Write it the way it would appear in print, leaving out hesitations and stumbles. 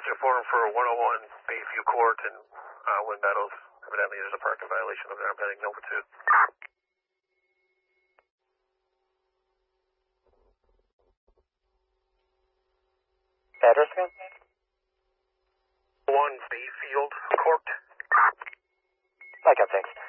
Dispatcher forum for 101 Bayview Court and Wind Meadows. Evidently there's a parking violation over there. I'm heading over to. Address again? 1 Bayfield Court. I got thanks.